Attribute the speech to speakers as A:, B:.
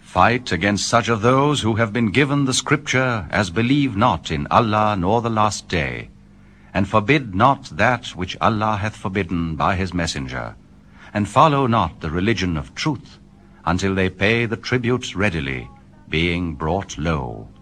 A: Fight against such of those who have been given the Scripture as believe not in Allah nor the last day, and forbid not that which Allah hath forbidden by his messenger, and follow not the religion of truth, until they pay the tributes readily, being brought low.